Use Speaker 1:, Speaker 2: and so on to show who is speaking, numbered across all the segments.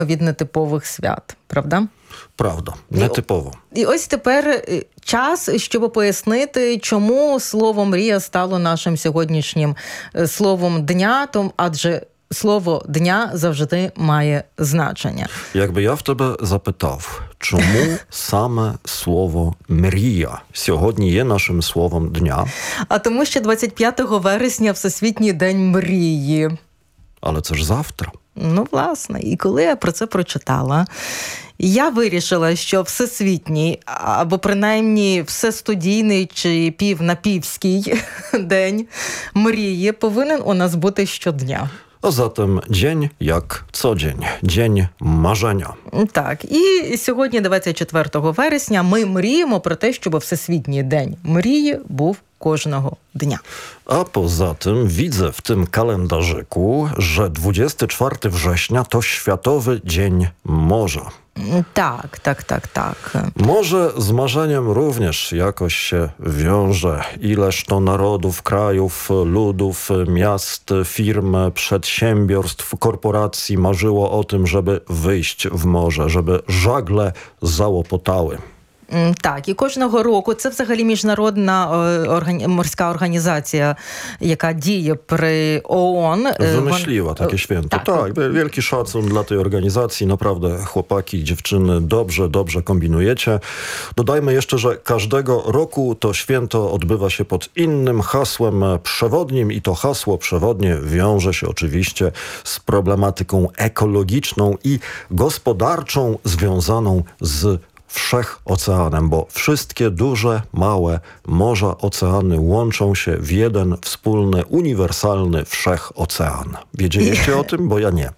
Speaker 1: від нетипових свят, правда?
Speaker 2: Правда, нетипово.
Speaker 1: І ось тепер час, щоб пояснити, чому слово «мрія» стало нашим сьогоднішнім словом дня, адже слово «дня» завжди має значення.
Speaker 2: Якби я в тебе запитав, чому саме слово «мрія» сьогодні є нашим словом дня?
Speaker 1: А тому що 25 вересня Всесвітній день мрії.
Speaker 2: Але це ж завтра.
Speaker 1: Ну, власне, і коли я про це прочитала, я вирішила, що всесвітній, або принаймні всестудійний чи півнапівський день мрії повинен у нас бути щодня.
Speaker 2: A zatem dzień jak co dzień. Dzień marzenia.
Speaker 1: Так, і сьогодні, 24 вересня, ми мріємо про те, щоб Всесвітній день мрії був кожного dnia.
Speaker 2: A poza tym widzę w tym kalendarzyku, że 24 września to Światowy Dzień Morza.
Speaker 1: Tak.
Speaker 2: Morze z marzeniem również jakoś się wiąże. Ileż to narodów, krajów, ludów, miast, firm, przedsiębiorstw, korporacji marzyło o tym, żeby wyjść w morze, żeby żagle załopotały.
Speaker 1: Так, і кожного року це взагалі міжнародна морська організація, яка діє при ООН.
Speaker 2: Wymyśliła takie święto. Tak, wielki szacun dla tej organizacji. Naprawdę chłopaki i dziewczyny dobrze kombinujecie. Dodajmy jeszcze, że każdego roku to święto odbywa się pod innym hasłem przewodnim i to hasło przewodnie wiąże się oczywiście z problematyką ekologiczną i gospodarczą związaną z wszechoceanem, bo wszystkie duże, małe morza, oceany łączą się w jeden wspólny, uniwersalny wszechocean. Wiedzieliście o tym? Bo ja nie.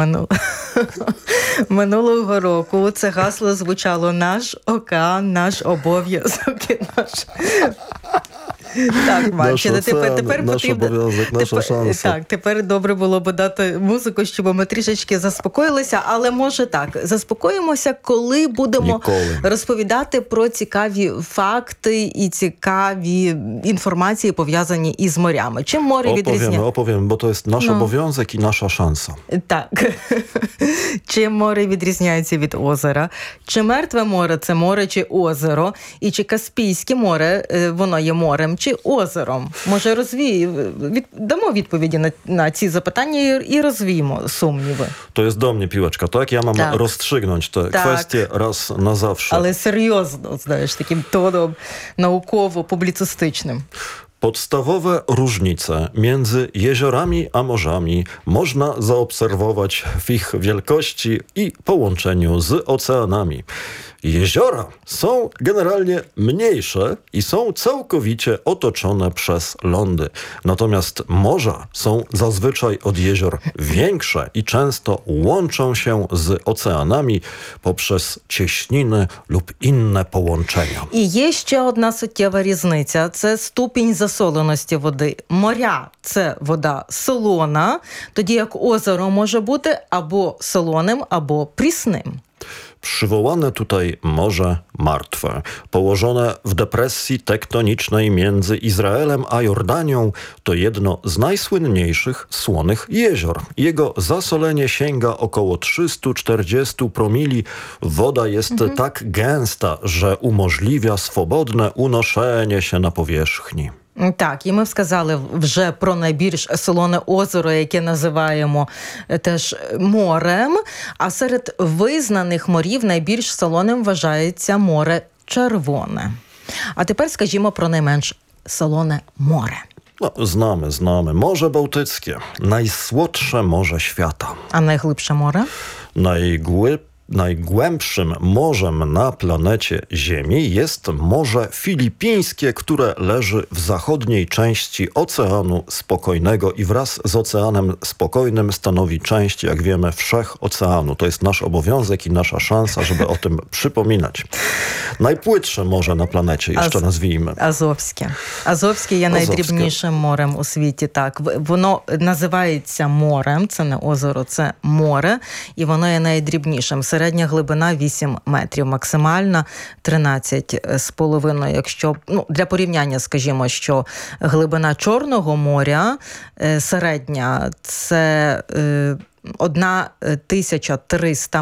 Speaker 1: Минулого року це гасло звучало «Наш океан, наш обов'язок і наш...» Так, Марчина, тепер
Speaker 2: наш обов'язок, наша шанса.
Speaker 1: Так, тепер добре було б дати музику, щоб ми трішечки заспокоїлися, але може так, заспокоїмося, коли будемо розповідати про цікаві факти і цікаві інформації, пов'язані із морями. Чим море відрізняється?
Speaker 2: Opowiemy, bo to jest nasz obowiązek i nasza szansa.
Speaker 1: Так. Чим море відрізняється від озера? Чи Мертве море – це море чи озеро? І чи Каспійське море, воно є морем чи озером? Може, дамо відповіді на ці запитання і розвіємо сумніви.
Speaker 2: To jest do mnie piłeczka, tak? Ja mam rozstrzygnąć te kwestie raz na zawsze.
Speaker 1: Але серйозно, знаєш, таким тоном науково-публіцистичним.
Speaker 2: Podstawowe różnice między jeziorami a morzami można zaobserwować w ich wielkości i połączeniu z oceanami. Jeziora są generalnie mniejsze i są całkowicie otoczone przez lądy. Natomiast morza są zazwyczaj od jezior większe i często łączą się z oceanami poprzez cieśniny lub inne połączenia.
Speaker 1: І є ще одна суттєва різниця – це ступінь засоленості води. Моря – це вода солона, тоді як озеро може бути або солоним, або прісним.
Speaker 2: Przywołane tutaj Morze Martwe, położone w depresji tektonicznej między Izraelem a Jordanią, to jedno z najsłynniejszych słonych jezior. Jego zasolenie sięga około 340 promili. Woda jest tak gęsta, że umożliwia swobodne unoszenie się na powierzchni.
Speaker 1: Так, і ми сказали вже про найбільш солоне озеро, яке називаємо теж морем, а серед визнаних морів найбільш солоним вважається море Червоне. А тепер скажімо про найменш солоне море.
Speaker 2: Znamy. Morze Bałtyckie. Najsłodsze morze świata.
Speaker 1: A najglębsze morze?
Speaker 2: Najgłębszym morzem na planecie Ziemi jest Morze Filipińskie, które leży w zachodniej części Oceanu Spokojnego i wraz z Oceanem Spokojnym stanowi część, jak wiemy, wszechoceanu. To jest nasz obowiązek i nasza szansa, żeby o tym przypominać. Najpłytsze morze na planecie, jeszcze nazwijmy.
Speaker 1: Азовське. Азовське є найдрібнішим морем у світі. Так, воно називається морем, це не озеро, це море, і воно є найдрібнішим. Серед середня глибина 8 метрів, максимальна 13,5. Якщо, для порівняння, скажімо, що глибина Чорного моря середня – це 1300